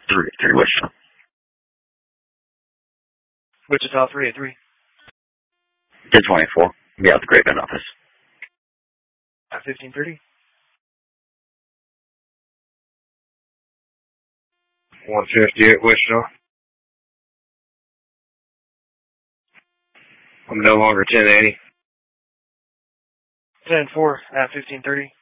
383 Wichita. Wichita 383. 1024. Be out the Great Bend office. At 1530. 158 Wichita. I'm no longer 1080. 10-4 at 1530.